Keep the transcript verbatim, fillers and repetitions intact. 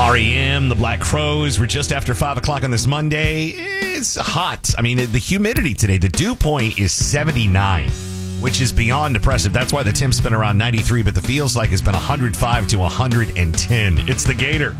R E M, the Black Crows. We're just after five o'clock on this Monday. It's hot. I mean, the humidity today, the dew point is seventy-nine, which is beyond depressive. That's why the temp's been around ninety-three, but the feels like it's been one hundred five to one hundred ten. It's the Gator.